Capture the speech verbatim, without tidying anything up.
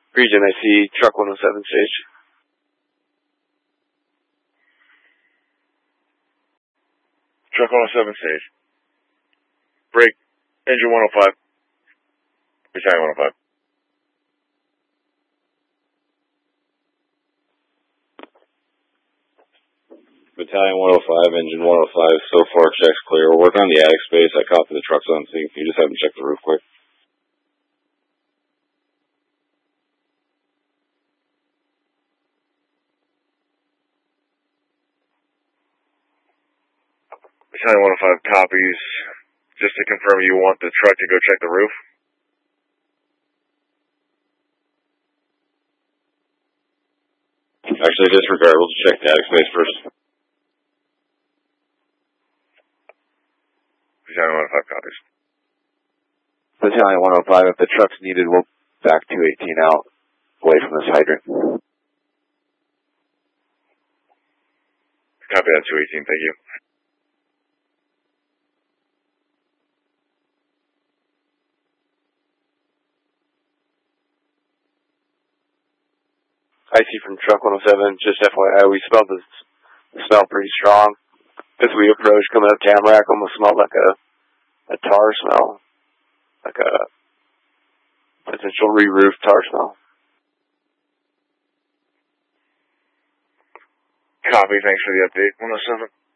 Region, I see truck one oh seven stage. Truck one oh seven stage. Break. Engine one oh five. Battalion one oh five. Battalion one oh five, engine one oh five, so far checks clear. We're working on the attic space. I copy the trucks on scene. Can you just have them check the roof quick? Battalion one oh five copies. Just to confirm, you want the truck to go check the roof? Actually, disregard. We'll just check the attic space first. Battalion one oh five copies. Battalion one oh five, if the truck's needed, we'll back two eighteen out, away from this hydrant. Copy that, two eighteen, thank you. I see from truck one oh seven, just F Y I, we smelled the smell pretty strong. As we approach, coming up Tamarack, almost smelled like a, a tar smell. Like a potential re-roof tar smell. Copy, thanks for the update, one oh seven.